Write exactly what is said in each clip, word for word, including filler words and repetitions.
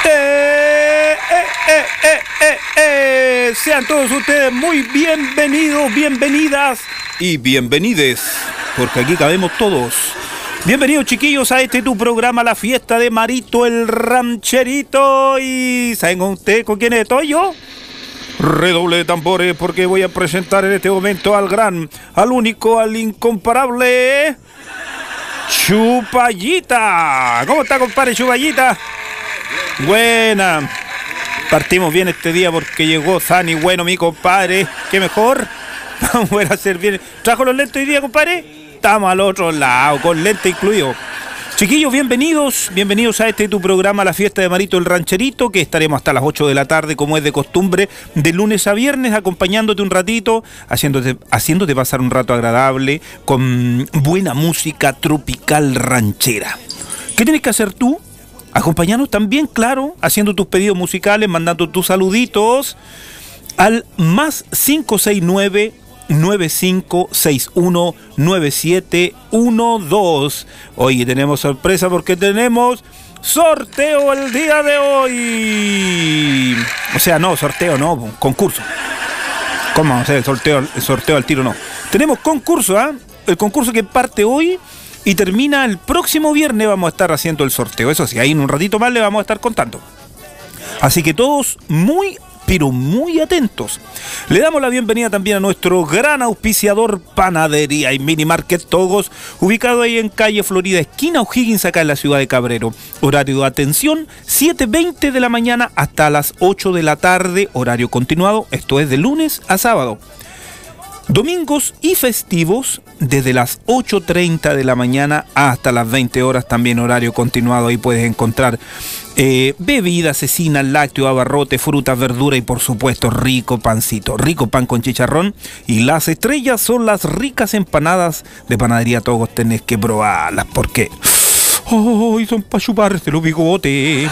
Eh, eh, eh, eh, eh, eh. Sean todos ustedes muy bienvenidos, bienvenidas y bienvenides, porque aquí cabemos todos. Bienvenidos, chiquillos, a este tu programa, La Fiesta de Marito el Rancherito. Y ¿saben con usted con quién estoy yo? Redoble de tambores, porque voy a presentar en este momento al gran, al único, al incomparable Chupallita. ¿Cómo está, compadre Chupallita? Buena. Partimos bien este día porque llegó Zani. Bueno, mi compadre, qué mejor. Vamos a hacer bien. ¿Trajo los lentes hoy día, compadre? Estamos al otro lado, con lente incluido. Chiquillos, bienvenidos, bienvenidos a este tu programa, La Fiesta de Marito el Rancherito, que estaremos hasta las ocho de la tarde, como es de costumbre, de lunes a viernes, acompañándote un ratito, haciéndote, haciéndote pasar un rato agradable, con buena música tropical ranchera. ¿Qué tienes que hacer tú? Acompañarnos también, claro, haciendo tus pedidos musicales, mandando tus saluditos al más cinco seis nueve, nueve cinco seis uno, nueve siete uno dos. Hoy tenemos sorpresa porque tenemos sorteo el día de hoy. O sea, no, sorteo no, concurso. ¿Cómo vamos a hacer el sorteo, el sorteo al tiro? No. Tenemos concurso, ¿ah? ¿eh? El concurso que parte hoy y termina el próximo viernes. Vamos a estar haciendo el sorteo. Eso sí, ahí en un ratito más le vamos a estar contando. Así que todos muy, pero muy atentos. Le damos la bienvenida también a nuestro gran auspiciador, Panadería y Mini Market Togos, ubicado ahí en calle Florida, esquina O'Higgins, acá en la ciudad de Cabrero. Horario de atención, siete veinte de la mañana hasta las ocho de la tarde, horario continuado, esto es de lunes a sábado. Domingos y festivos desde las ocho treinta de la mañana hasta las veinte horas, también horario continuado. Ahí puedes encontrar eh, bebidas, cecinas, lácteos, abarrotes, frutas, verduras y por supuesto rico pancito, rico pan con chicharrón. Y las estrellas son las ricas empanadas de Panadería Togos. Tenés que probarlas porque ¡oh! Son para chuparse los bigotes.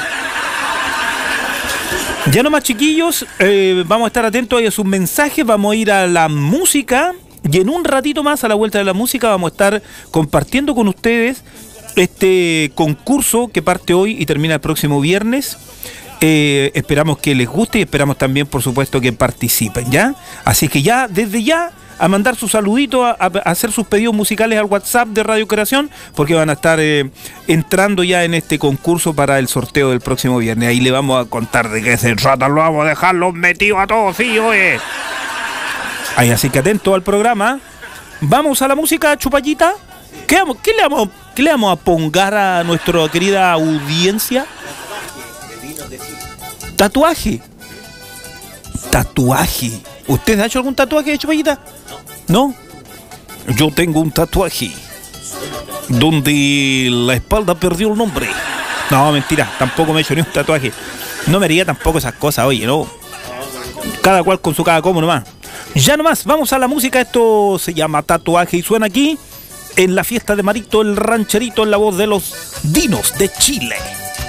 Ya nomás, chiquillos, eh, vamos a estar atentos a sus mensajes, vamos a ir a la música y en un ratito más, a la vuelta de la música, vamos a estar compartiendo con ustedes este concurso que parte hoy y termina el próximo viernes. Eh, esperamos que les guste y esperamos también, por supuesto, que participen, ¿ya? Así que ya, desde ya, a mandar sus saluditos, a, a hacer sus pedidos musicales al WhatsApp de Radio Creación, porque van a estar eh, entrando ya en este concurso para el sorteo del próximo viernes. Ahí le vamos a contar de qué se trata, lo vamos a dejarlos metidos a todos, sí, oye. Ahí, así que atento al programa. Vamos a la música, Chupallita. ¿Qué, vamos, qué, le vamos, ¿Qué le vamos a pongar a nuestra querida audiencia? Tatuaje. Tatuaje. ¿Usted ha hecho algún tatuaje, Chupallita? ¿No? Yo tengo un tatuaje donde la espalda perdió el nombre. No, mentira, tampoco me he hecho ni un tatuaje. No me haría tampoco esas cosas, oye, no. Cada cual con su cada como nomás. Ya nomás, vamos a la música. Esto se llama Tatuaje y suena aquí en La Fiesta de Marito el Rancherito, en la voz de los Dinos de Chile.